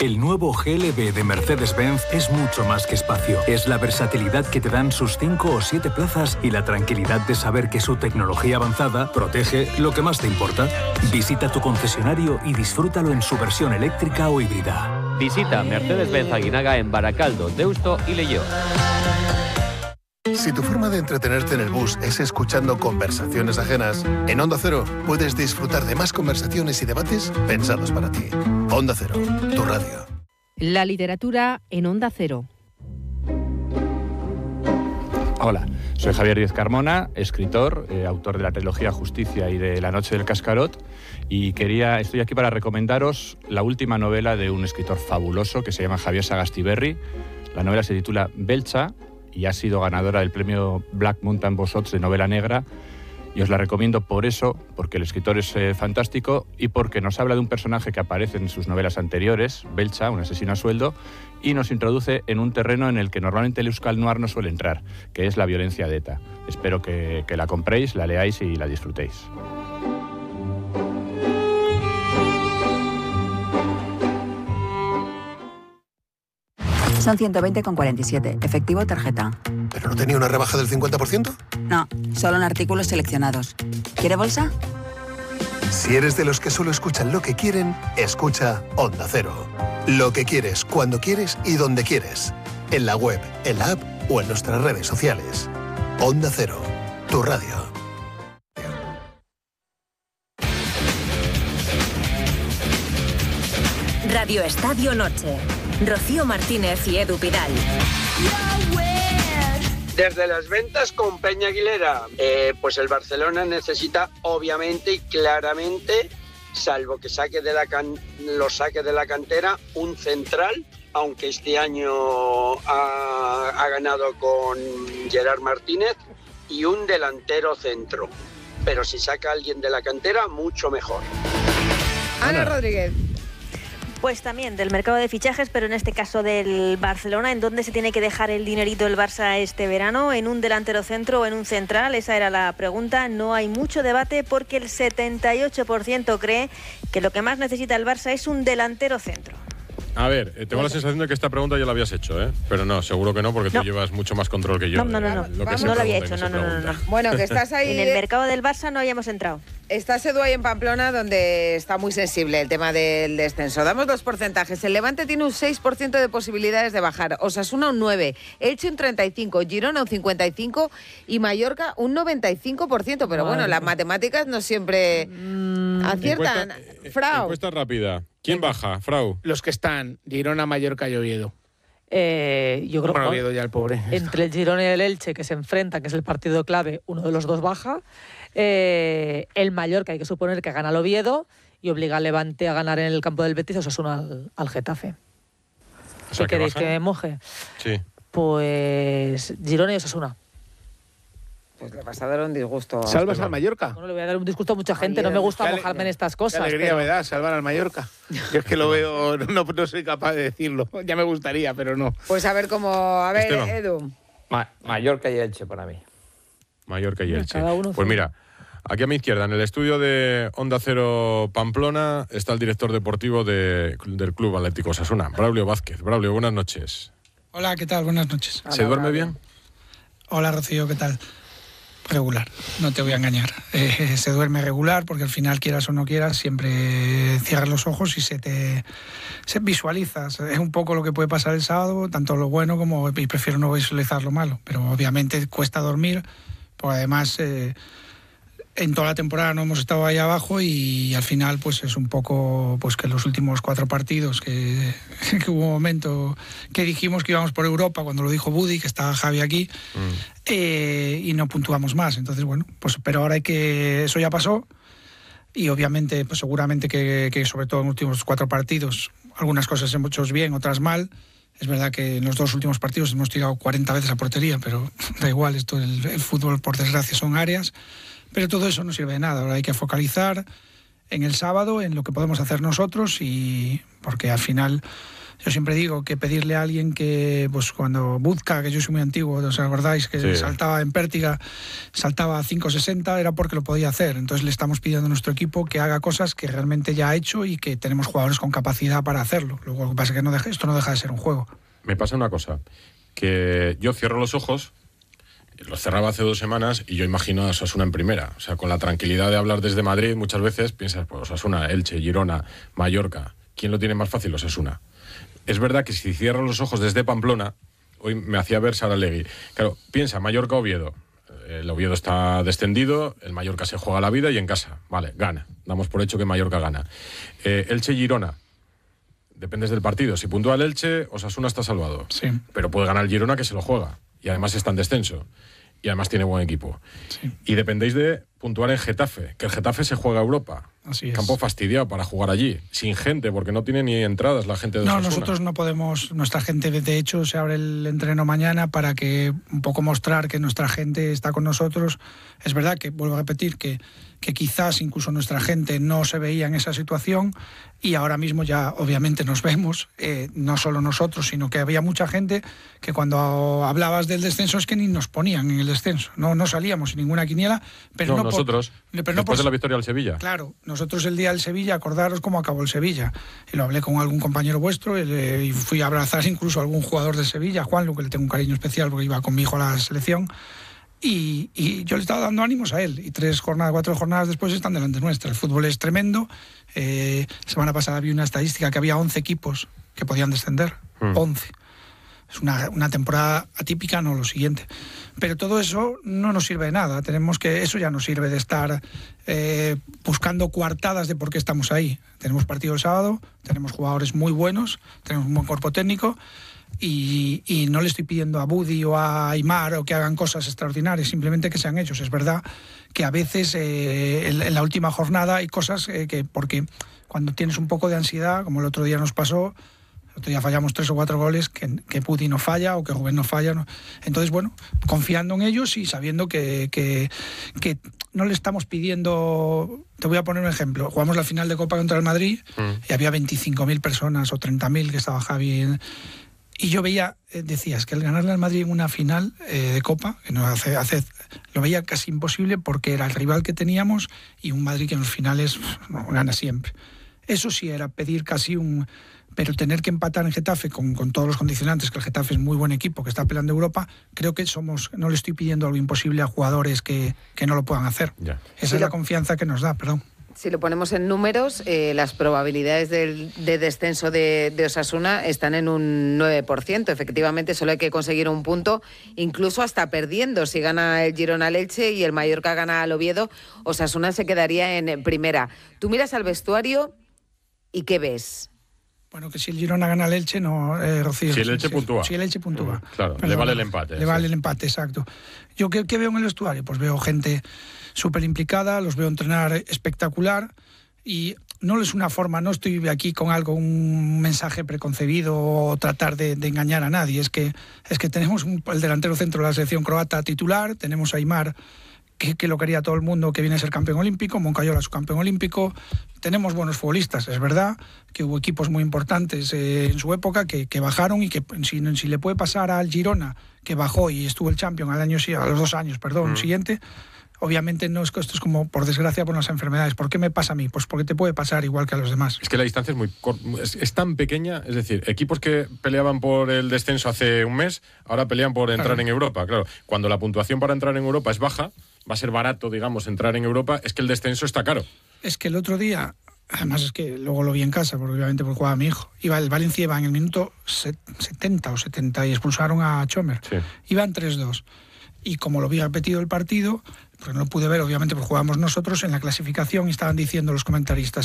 El nuevo GLB de Mercedes-Benz es mucho más que espacio. Es la versatilidad que te dan sus 5 o 7 plazas y la tranquilidad de saber que su tecnología avanzada protege lo que más te importa. Visita tu concesionario y disfrútalo en su versión eléctrica o híbrida. Visita Mercedes-Benz Aguinaga en Baracaldo, Deusto y Leioa. Si tu forma de entretenerte en el bus es escuchando conversaciones ajenas, en Onda Cero puedes disfrutar de más conversaciones y debates pensados para ti. Onda Cero, tu radio. La literatura en Onda Cero. Hola, soy Javier Díez Carmona, escritor, autor de la trilogía Justicia y de La noche del cascarot, y estoy aquí para recomendaros la última novela de un escritor fabuloso que se llama Javier Sagastiberri. La novela se titula Belcha y ha sido ganadora del premio Black Mountain Bosots de novela negra, y os la recomiendo por eso, porque el escritor es fantástico y porque nos habla de un personaje que aparece en sus novelas anteriores, Belcha, un asesino a sueldo, y nos introduce en un terreno en el que normalmente el Euskal Noir no suele entrar, que es la violencia de ETA. Espero que la compréis, la leáis y la disfrutéis. Son 120,47. Efectivo, tarjeta. ¿Pero no tenía una rebaja del 50%? No, solo en artículos seleccionados. ¿Quiere bolsa? Si eres de los que solo escuchan lo que quieren, escucha Onda Cero. Lo que quieres, cuando quieres y donde quieres. En la web, en la app o en nuestras redes sociales. Onda Cero, tu radio. Radio Estadio Noche. Rocío Martínez y Edu Pidal. Desde las ventas con Peña Aguilera, pues el Barcelona necesita obviamente y claramente, salvo que lo saque de la cantera, un central, aunque este año ha ganado con Gerard Martínez, y un delantero centro. Pero si saca a alguien de la cantera, mucho mejor. Ana Rodríguez. Pues también del mercado de fichajes, pero en este caso del Barcelona. ¿En dónde se tiene que dejar el dinerito el Barça este verano? ¿En un delantero centro o en un central? Esa era la pregunta. No hay mucho debate porque el 78% cree que lo que más necesita el Barça es un delantero centro. A ver, tengo la sensación de que esta pregunta ya la habías hecho, ¿eh? Pero no, seguro que no, porque tú llevas mucho más control que yo. No la había hecho, no. Bueno, que estás ahí... En el mercado del Barça no habíamos entrado. Estás, Edu, ahí en Pamplona, donde está muy sensible el tema del descenso. Damos los porcentajes. El Levante tiene un 6% de posibilidades de bajar, Osasuna un 9%, Elche un 35%, Girona un 55% y Mallorca un 95%. Pero bueno, las matemáticas no siempre aciertan. Frau. Encuesta rápida. ¿Quién baja, Frau? Los que están, Girona, Mallorca y Oviedo. Yo creo que Oviedo ya el pobre. Entre el Girona y el Elche, que se enfrentan, que es el partido clave, uno de los dos baja. El Mallorca hay que suponer que gana al Oviedo y obliga al Levante a ganar en el campo del Betis, o Osasuna al Getafe. O sea, ¿Qué queréis que me moje? Sí. Pues Girona y Osasuna. Pues le vas a dar un disgusto. ¿Salvas al Mallorca? No le voy a dar un disgusto a mucha gente, no me gusta mojarme en estas cosas. Qué alegría me da salvar al Mallorca. Yo es que lo veo, no soy capaz de decirlo. Ya me gustaría, pero no. Pues a ver cómo... A ver, Esteban. Edu. Mallorca y Elche para mí. Mallorca y Elche. Cada uno pues mira, aquí a mi izquierda, en el estudio de Onda Cero Pamplona, está el director deportivo del Club Atlético Osasuna, Braulio Vázquez. Braulio, buenas noches. Hola, ¿qué tal? Buenas noches. ¿Se duerme bien? Hola, Rocío, ¿qué tal? Regular, no te voy a engañar. Se duerme regular porque al final, quieras o no quieras, siempre cierras los ojos y se visualizas. Es un poco lo que puede pasar el sábado, tanto lo bueno como... Y prefiero no visualizar lo malo, pero obviamente cuesta dormir, pues además en toda la temporada no hemos estado ahí abajo y al final pues es un poco pues que los últimos 4 partidos que hubo un momento que dijimos que íbamos por Europa, cuando lo dijo Budi, que estaba Javi aquí, y no puntuamos más. Entonces bueno, pues pero ahora eso ya pasó y obviamente pues seguramente que sobre todo en los últimos 4 partidos algunas cosas hemos hecho bien, otras mal. Es verdad que en los 2 últimos partidos hemos tirado 40 veces a portería, pero da igual, esto el fútbol por desgracia son áreas. Pero todo eso no sirve de nada. Ahora hay que focalizar en el sábado, en lo que podemos hacer nosotros, y porque al final Yo siempre digo que pedirle a alguien que, pues cuando Buzka, que yo soy muy antiguo, ¿os acordáis? Que saltaba en pértiga, saltaba a 5,60, era porque lo podía hacer. Entonces le estamos pidiendo a nuestro equipo que haga cosas que realmente ya ha hecho y que tenemos jugadores con capacidad para hacerlo. Luego lo que pasa es que esto no deja de ser un juego. Me pasa una cosa, que yo cierro los ojos, los cerraba hace 2 semanas y yo imagino a Osasuna en primera. O sea, con la tranquilidad de hablar desde Madrid, muchas veces piensas, pues Osasuna, Elche, Girona, Mallorca. ¿Quién lo tiene más fácil? Osasuna. Es verdad que si cierro los ojos desde Pamplona, hoy me hacía ver Saralegui. Claro, piensa, Mallorca-Oviedo. El Oviedo está descendido, el Mallorca se juega la vida y en casa. Vale, gana. Damos por hecho que Mallorca gana. Elche-Girona. Dependes del partido. Si puntúa el Elche, Osasuna está salvado. Sí. Pero puede ganar el Girona, que se lo juega. Y además está en descenso. Y además tiene buen equipo. Sí. Y dependéis de puntuar en Getafe, que el Getafe se juega a Europa. Así es. Campo fastidiado para jugar allí, sin gente, porque no tiene ni entradas la gente de Osasuna. No, nosotros no podemos, nuestra gente, de hecho, se abre el entreno mañana para que un poco mostrar que nuestra gente está con nosotros. Es verdad que, vuelvo a repetir, que quizás incluso nuestra gente no se veía en esa situación y ahora mismo ya obviamente nos vemos, no solo nosotros, sino que había mucha gente que cuando hablabas del descenso es que ni nos ponían en el descenso, no salíamos sin ninguna quiniela, pero no nosotros, después de la victoria al Sevilla. Claro, nosotros el día del Sevilla, acordaros cómo acabó el Sevilla, y lo hablé con algún compañero vuestro y fui a abrazar incluso a algún jugador de Sevilla, Juanlu, que le tengo un cariño especial porque iba con mi hijo a la selección. Y yo le estaba dando ánimos a él y 4 jornadas después están delante nuestra. El fútbol es tremendo. Semana pasada vi una estadística que había 11 equipos que podían descender. 11. Es una temporada atípica, no lo siguiente. Pero todo eso no nos sirve de nada. Eso ya nos sirve de estar buscando coartadas de por qué estamos ahí. Tenemos partido el sábado, tenemos jugadores muy buenos, tenemos un buen cuerpo técnico. Y no le estoy pidiendo a Budi o a Aimar o que hagan cosas extraordinarias, simplemente que sean hechos. Es verdad que a veces en la última jornada hay cosas que porque cuando tienes un poco de ansiedad, como el otro día nos pasó, el otro día fallamos 3 o 4 goles que Budi no falla o que Rubén no falla. ¿No? Entonces, bueno, confiando en ellos y sabiendo que no le estamos pidiendo... Te voy a poner un ejemplo. Jugamos la final de Copa contra el Madrid y había 25.000 personas o 30.000 que estaba Javi... Y yo veía, decías, que el ganarle al Madrid en una final de Copa, que no lo veía casi imposible porque era el rival que teníamos y un Madrid que en los finales gana siempre. Eso sí era pedir casi pero tener que empatar en Getafe con todos los condicionantes, que el Getafe es muy buen equipo, que está peleando Europa, creo que no le estoy pidiendo algo imposible a jugadores que no lo puedan hacer. Ya. Esa es la confianza que nos da, perdón. Si lo ponemos en números, las probabilidades de descenso de Osasuna están en un 9%. Efectivamente, solo hay que conseguir un punto, incluso hasta perdiendo. Si gana el Girona al Elche y el Mallorca gana al Oviedo, Osasuna se quedaría en primera. Tú miras al vestuario y ¿qué ves? Bueno, que si el Girona gana al Elche, no, Rocío. Si el Elche puntúa. Si el Elche puntúa. Claro, le vale el empate. Le vale el empate, exacto. ¿Yo qué veo en el vestuario? Pues veo gente súper implicada, los veo entrenar espectacular y no es una forma, no estoy aquí con un mensaje preconcebido o tratar de engañar a nadie. Es que tenemos el delantero centro de la selección croata titular, tenemos a Aimar, que lo quería todo el mundo, que viene a ser campeón olímpico, Moncayola su campeón olímpico, tenemos buenos futbolistas, es verdad que hubo equipos muy importantes en su época que bajaron y que si le puede pasar al Girona, que bajó y estuvo el Champions a los 2 años, siguiente, obviamente no es que esto es como, por desgracia, por las enfermedades. ¿Por qué me pasa a mí? Pues porque te puede pasar igual que a los demás. Es que la distancia es muy es tan pequeña, es decir, equipos que peleaban por el descenso hace un mes, ahora pelean por entrar en Europa. Claro, cuando la puntuación para entrar en Europa es baja, va a ser barato, digamos, entrar en Europa, es que el descenso está caro. Es que el otro día, además es que luego lo vi en casa, porque obviamente jugaba mi hijo, el Valencia iba en el minuto 70 o 70 y expulsaron a Chomer. Sí. Iban 3-2. Y como lo vi repetido el partido, pues no lo pude ver, obviamente, porque jugábamos nosotros en la clasificación y estaban diciendo los comentaristas,